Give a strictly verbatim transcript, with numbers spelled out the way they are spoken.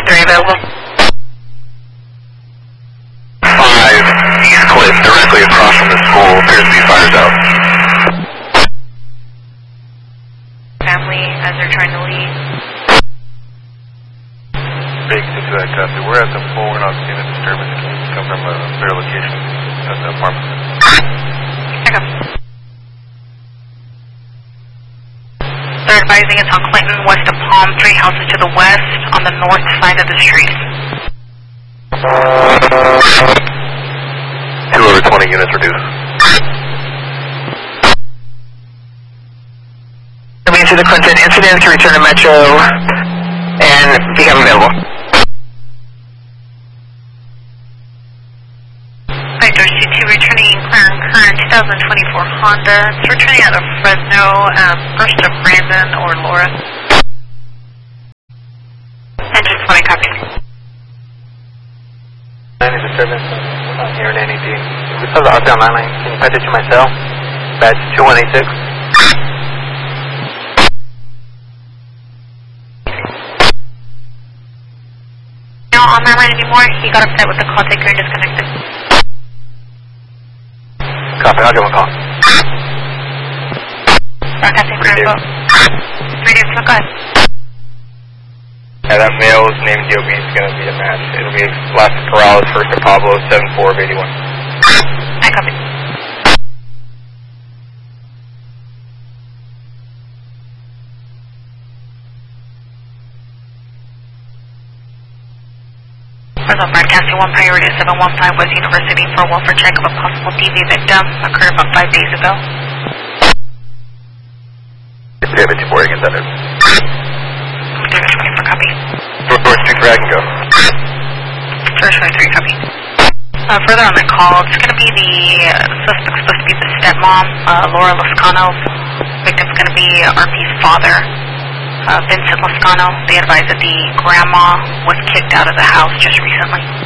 three available. five, East Cliff, directly across from the school. Appears to be fires out. Family as they're trying to leave. Big into that copy. We're at the phone. We're not seeing a disturbance. Can you come from a fair location at the apartment? Here comes. They're advising it's on Clinton, west of Palm, three houses to the west, on the north side of the street. Two over twenty units reduced. Coming into the Clinton incident to return to Metro and become available. Right, there's C two returning Clarence Current twenty twenty-four Honda. It's returning out of Fresno, um, first to Brandon or Laura. Engine twenty, copy. Any disturbance? I'm not hearing anything. We saw the outbound line. Can you patch it to my cell? Badge two one eight six. No, on that line anymore. He got upset with the call taker and disconnected. Copy, I'll give him a call. Broadcasting for info. Radio, so go ahead. Yeah, that male's named D O B is going to be a match. It'll be last Corrales, first to Pablo, seven four of eighty-one. I copy. First off, broadcasting one priority seven one five West University for a welfare check of a possible D V victim occurred about five days ago. David two four against that. David twenty for copy. George two for I can go. George twenty-three, copy. Uh, further on the call, it's going to be the uh, suspect supposed to be the stepmom, uh, Laura Lascano. Victim's going to be R P's father, uh, Vincent Lascano. They advise that the grandma was kicked out of the house just recently.